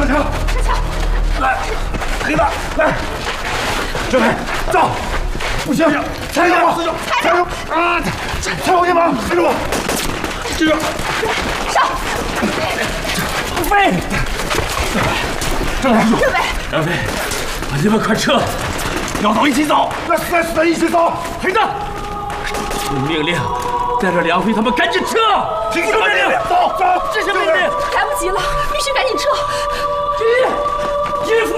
强， 志强， 来，黑子，来，政委，走，不行，柴勇，师兄，柴勇啊，柴勇一马，跟着我，这个， 上， 飞，政委， 杨飞，你们快撤！ 要走一起走，那死的一起走。 黑子，听命令，带着梁飞他们赶紧撤！ 听命令，走走， 执行命令！ 来不及了，必须赶紧撤！ 一副